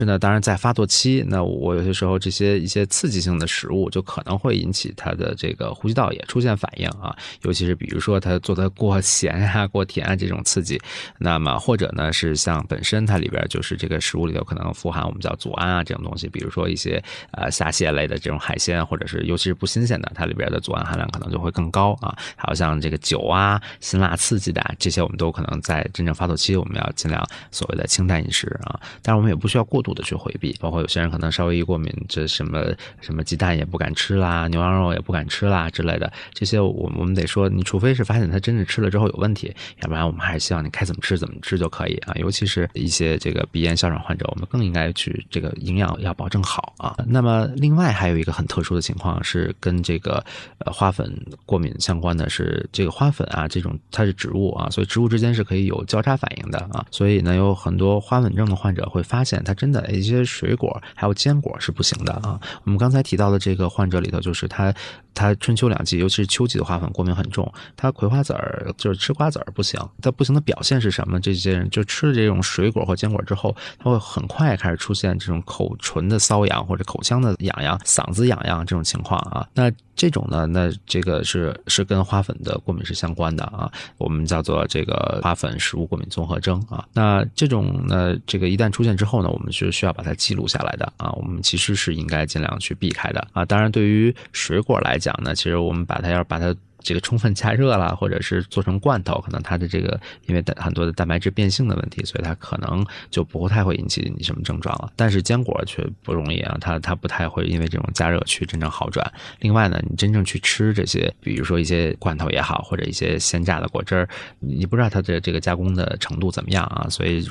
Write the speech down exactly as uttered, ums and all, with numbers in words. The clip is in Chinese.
那当然在发作期，那我有些时候这些一些刺激性的食物就可能会引起它的这个呼吸道也出现反应啊，尤其是比如说它做的过咸啊、过甜啊这种刺激，那么或者呢是像本身它里边就是这个食物里头可能富含我们叫组胺啊这种东西，比如说一些呃虾蟹类的这种海鲜，或者是尤其是不新鲜的，它里边的组胺含量可能就会更高啊。还有像这个酒啊、辛辣刺激的这些，我们都可能在真正发作期我们要尽量所谓的清淡饮食啊，但是我们也不需要过度的去回避，包括有些人可能稍微一过敏，这什么什么鸡蛋也不敢吃啦，牛羊肉也不敢吃啦之类的，这些我们我们得说，你除非是发现他真正吃了之后有问题，要不然我们还是希望你该怎么吃怎么吃就可以啊。尤其是一些这个鼻炎哮喘患者，我们更应该去这个营养要保证好啊。那么另外还有一个很特殊的情况是跟这个呃花粉过敏相关的是，这个花粉啊这种它是植物啊，所以植物之间是可以有交叉反应的啊，所以呢有很多花粉症的患者会发现他真的一些水果还有坚果是不行的啊。我们刚才提到的这个患者里头，就是他他春秋两季，尤其是秋季的花粉过敏很重，他葵花籽儿就是吃瓜子儿不行，他不行的表现是什么？这些人就吃了这种水果或坚果之后，他会很快开始出现这种口唇的瘙痒或者口腔的痒痒、嗓子痒痒这种情况啊。那这种呢，那这个是是跟花粉的过敏是相关的啊，我们叫做这个花粉食物过敏综合征啊。那这种呢，这个一旦出现之后呢，我们是需要把它记录下来的啊，我们其实是应该尽量去避开的啊。当然，对于水果来讲呢，其实我们把它要把它这个充分加热啦，或者是做成罐头，可能它的这个因为很多的蛋白质变性的问题，所以它可能就不太会引起你什么症状了。但是坚果却不容易啊，它它不太会因为这种加热去真正好转。另外呢，你真正去吃这些，比如说一些罐头也好，或者一些鲜榨的果汁儿，你不知道它的这个加工的程度怎么样啊，所以